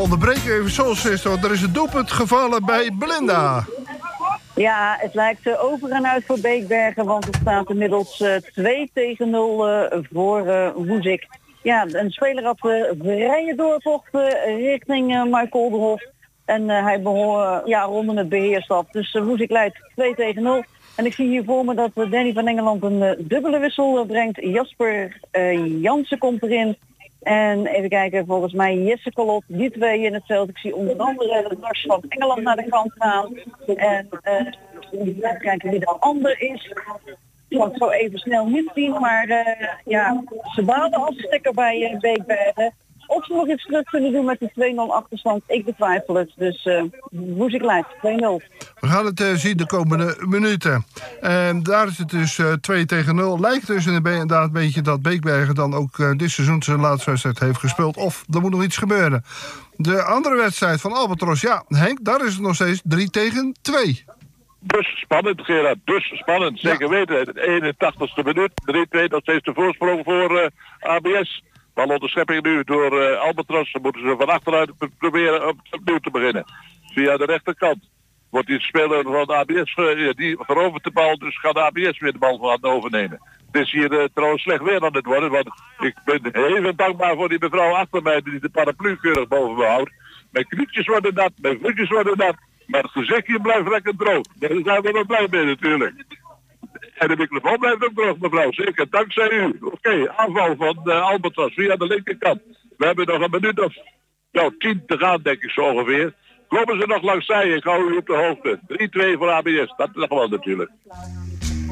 onderbreken even zoals is. Want er is een doelpunt gevallen bij Belinda. Ja, het lijkt over en uit voor Beekbergen, want het staat inmiddels 2-0 voor Woezik. Ja, een speler had vrije doortocht richting Michael de Hof. En hij ronde het beheerst af. Dus Woezik leidt 2-0. En ik zie hier voor me dat Danny van Engeland een dubbele wissel brengt. Jasper Jansen komt erin. En even kijken, volgens mij Jesse Kalot, die twee in het veld. Ik zie onder andere de Lars van Engeland naar de kant gaan. En even kijken wie de ander is. Ik kan het zo even snel niet zien, maar ze baden als stekker bij Beekbergen. Of ze nog iets terug kunnen doen met de 2-0 achterstand, ik betwijfel het. Dus Woezik leidt 2-0. We gaan het zien de komende minuten. En daar is het dus 2-0. Lijkt dus inderdaad een beetje dat Beekbergen dan ook dit seizoen zijn laatste wedstrijd heeft gespeeld. Of er moet nog iets gebeuren. De andere wedstrijd van Albatros, ja Henk, daar is het nog steeds 3-2. Dus spannend, Gerard. Dus spannend. Zeker weten. De 81ste minuut. 3-2, dat steeds de voorsprong voor ABS. Bal onder schepping nu door Albatros. Dan moeten ze van achteruit proberen opnieuw te beginnen. Via de rechterkant wordt die speler van ABS, die verovert de bal. Dus gaat ABS weer de bal van overnemen. Het is hier trouwens slecht weer aan het worden. Want ik ben even dankbaar voor die mevrouw achter mij die de paraplu keurig boven me houdt. Mijn knietjes worden nat, mijn voetjes worden nat. Maar het gezichtje blijft lekker droog. Daar zijn we wel blij mee natuurlijk. En de microfoon blijft ook droog, mevrouw. Zeker, dankzij u. Oké, aanval van Albatros via de linkerkant. We hebben nog een minuut of 10 te gaan, denk ik zo ongeveer. Komen ze nog langs zij? Ik hou u op de hoogte. 3-2 voor ABS. Dat is nog wel natuurlijk.